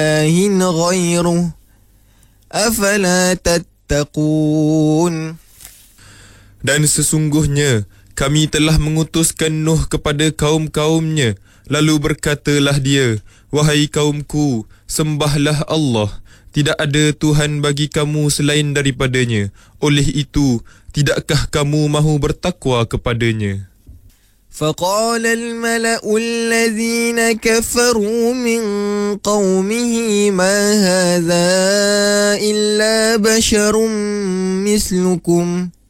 غيره أفلا تتقون. Dan sesungguhnya kami telah mengutuskan Nuh kepada kaum-kaumnya, lalu berkatalah dia, wahai kaumku, sembahlah Allah, tidak ada Tuhan bagi kamu selain daripadanya, oleh itu tidakkah kamu mahu bertakwa kepadanya? فقال الملأ الذين كفروا من قومه ما هذا إلا بشر مثلكم